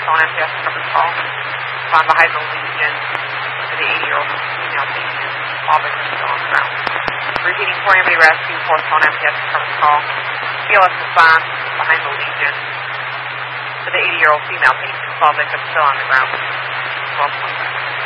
on MTS coverage call. Find behind the Legion for the 80-year-old female patient. All victims still on the ground. Repeating 4 rescue, force on MTS coverage call. BLS is found behind the Legion for the 80-year-old female patient. All victims still on the ground. 12.5.